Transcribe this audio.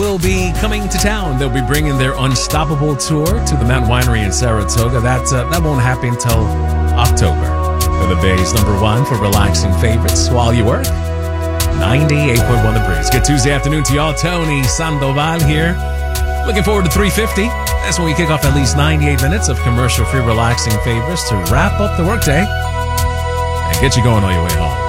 will be coming to town. They'll be bringing their Unstoppable tour to the Mountain Winery in Saratoga. That won't happen until October. They're the Bay's #1 for relaxing favorites while you work. 98.1 The Breeze. Good Tuesday afternoon to y'all. Tony Sandoval here. Looking forward to 3:50. That's when we kick off at least 98 minutes of commercial-free relaxing favorites to wrap up the workday and get you going on your way home.